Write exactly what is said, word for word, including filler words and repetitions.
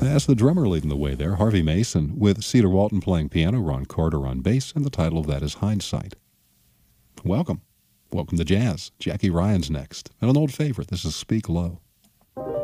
As the drummer leading the way there, Harvey Mason, with Cedar Walton playing piano, Ron Carter on bass, and the title of that is Hindsight. Welcome. Welcome to Jazz. Jackie Ryan's next. And an old favorite, this is Speak Low.